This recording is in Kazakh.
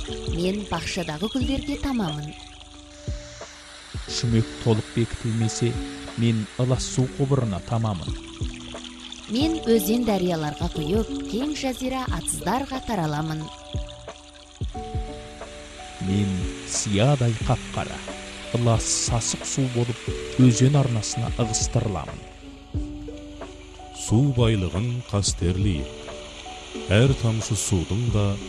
Мен бақшадағы гүлдерге тамамын. Шүмек толық бекітілмесе, мен ылас су құбырына тамамын. Мен өзен дарияларға құйып, кең жазира атыздарға тараламын. Мен сиядай қап-қара, ылас сасық су болып, өзен арнасына ығыстырыламын. Су байлығын қастерлейік. Әр тамшы судың да